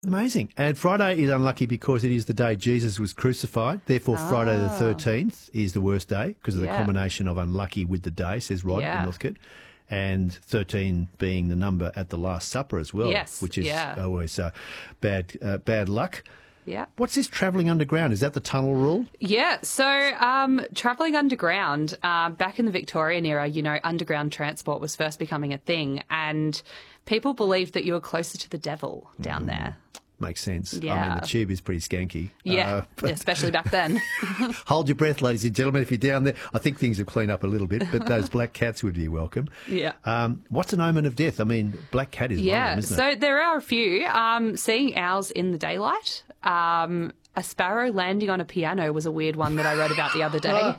Amazing. And Friday is unlucky because it is the day Jesus was crucified. Therefore, Friday the 13th is the worst day because of the combination of unlucky with the day, says Rod in Northcote. And 13 being the number at the Last Supper as well, which is always bad luck. Yeah. What's this travelling underground? Is that the tunnel rule? Yeah. So travelling underground, back in the Victorian era, underground transport was first becoming a thing, and people believed that you were closer to the devil down there. Makes sense. Yeah. I mean, the tube is pretty skanky. Yeah, especially back then. Hold your breath, ladies and gentlemen, if you're down there. I think things have cleaned up a little bit, but those black cats would be welcome. Yeah. What's an omen of death? I mean, black cat is one of them, isn't it? So there are a few. Seeing owls in the daylight. A sparrow landing on a piano was a weird one that I read about the other day.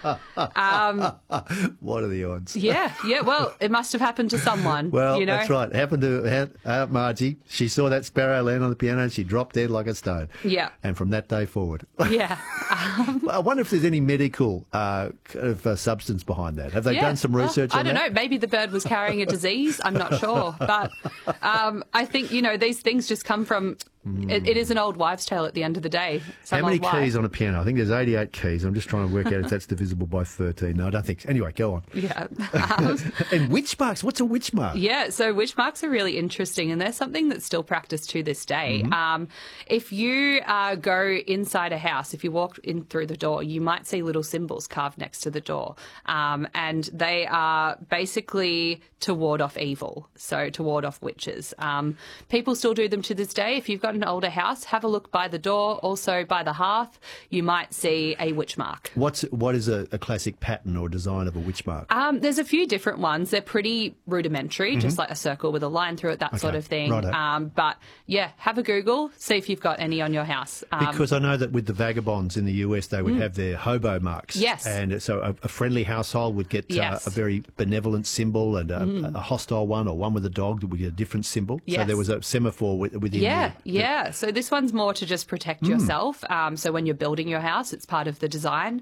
What are the odds? Yeah. Well, it must have happened to someone. Well, that's right. It happened to Margie. She saw that sparrow land on the piano and she dropped dead like a stone. Yeah. And from that day forward. Yeah. I wonder if there's any medical substance behind that. Have they done some research on that? I don't know. Maybe the bird was carrying a disease. I'm not sure. But I think, these things just come from... It is an old wives' tale at the end of the day. How many keys on a piano? I think there's 88 keys. I'm just trying to work out if that's divisible by 13. No, I don't think so. Anyway, go on. Yeah. And witch marks. What's a witch mark? Yeah, so witch marks are really interesting, and they're something that's still practiced to this day. If you go inside a house, if you walk in through the door, you might see little symbols carved next to the door. And they are basically to ward off evil, so to ward off witches. People still do them to this day. If you've got an older house, have a look by the door, also by the hearth, you might see a witch mark. What is a classic pattern or design of a witch mark? There's a few different ones. They're pretty rudimentary, just like a circle with a line through it, that sort of thing. But yeah, have a Google, see if you've got any on your house. Because I know that with the vagabonds in the US, they would have their hobo marks. Yes. And so a friendly household would get a very benevolent symbol, and a hostile one or one with a dog would get a different symbol. Yes. So there was a semaphore within Yeah. So this one's more to just protect yourself. So when you're building your house, it's part of the design.